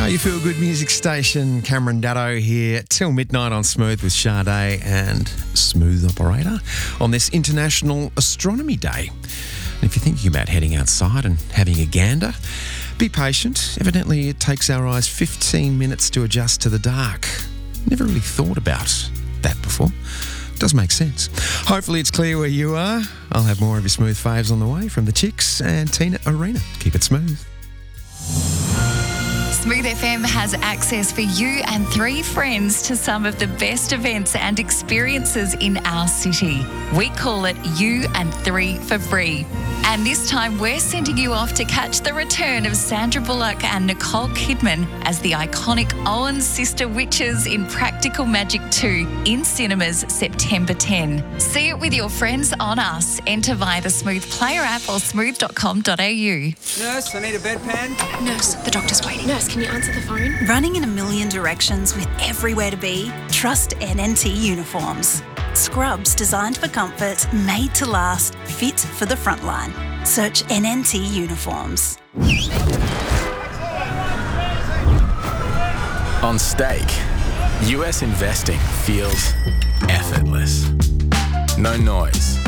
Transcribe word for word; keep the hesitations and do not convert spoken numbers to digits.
Oh, you feel good music station. Cameron Daddo here till midnight on Smooth with Sade and Smooth Operator on this International Astronomy Day. And if you're thinking about heading outside and having a gander, be patient. Evidently, it takes our eyes fifteen minutes to adjust to the dark. Never really thought about that before. Does make sense. Hopefully it's clear where you are. I'll have more of your smooth faves on the way from the Chicks and Tina Arena. Keep it smooth. Smooth F M has access for you and three friends to some of the best events and experiences in our city. We call it You and Three for Free. And this time we're sending you off to catch the return of Sandra Bullock and Nicole Kidman as the iconic Owen sister witches in Practical Magic two in cinemas September tenth. See it with your friends on us. Enter via the Smooth Player app or smooth dot com dot a u. Nurse, I need a bedpan. Nurse, the doctor's waiting. Nurse, can you answer the phone? Running in a million directions with everywhere to be? Trust N N T Uniforms. Scrubs designed for comfort, made to last, fit for the front line. Search N N T Uniforms. On Stake, U S investing feels effortless. No noise,